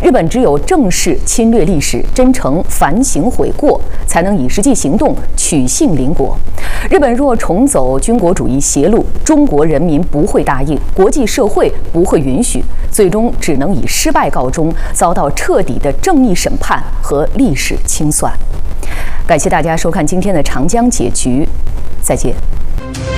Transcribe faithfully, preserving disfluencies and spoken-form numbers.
日本只有正视侵略历史，真诚反省悔过，才能以实际行动取信邻国。日本若重走军国主义邪路，中国人民不会答应，国际社会不会允许，最终只能以失败告终，遭到彻底的正义审判和历史清算。感谢大家收看今天的长江解局，再见。